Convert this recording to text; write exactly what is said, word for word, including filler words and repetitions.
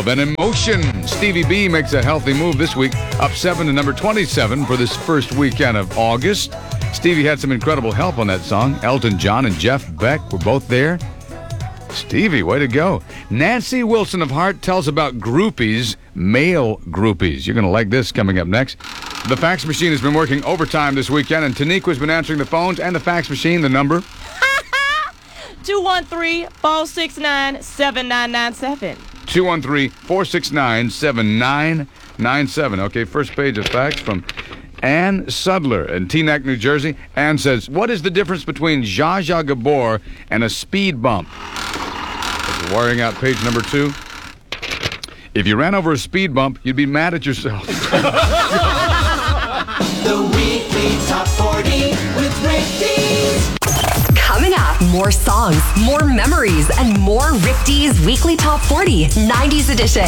twelve. And Emotion, Stevie B makes a healthy move this week, up seven to number twenty-seven for this first weekend of August. Stevie had some incredible help on that song. Elton John and Jeff Beck were both there. Stevie, way to go. Nancy Wilson of Heart tells about groupies, male groupies. You're going to like this coming up next. The fax machine has been working overtime this weekend, and Taniqua's been answering the phones and the fax machine. The number? two one three, four six nine, seven nine nine seven. two one three, four six nine, seven nine nine seven. Okay, first page of fax from Ann Sudler in Teaneck, New Jersey. Ann says, what is the difference between Zsa Zsa Gabor and a speed bump? Wiring out page number two. If you ran over a speed bump, you'd be mad at yourself. The Weekly Top forty with Rick Dees. Coming up, more songs, more memories, and more Rick Dees Weekly Top forty nineties edition.